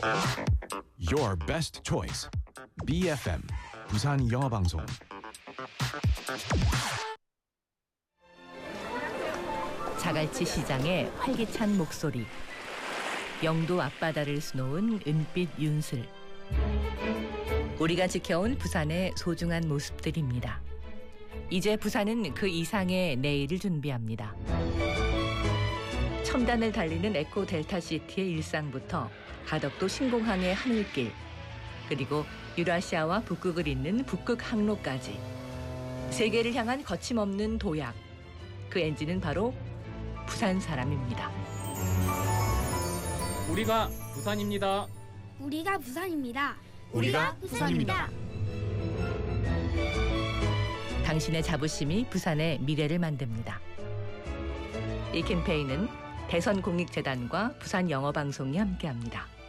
Your best choice. BFM 부산 영어방송. 자갈치 시장의 활기찬 목소리. 영도 앞바다를 수놓은 은빛 윤슬. 우리가 지켜온 부산의 소중한 모습들입니다. 이제 부산은 그 이상의 내일을 준비합니다. 첨단을 달리는 에코 델타시티의 일상부터 가덕도 신공항의 하늘길, 그리고 유라시아와 북극을 잇는 북극 항로까지 세계를 향한 거침없는 도약. 그 엔진은 바로 부산 사람입니다. 우리가 부산입니다. 우리가 부산입니다. 우리가 부산입니다. 당신의 자부심이 부산의 미래를 만듭니다. 이 캠페인은 대선공익재단과 부산영어방송이 함께합니다.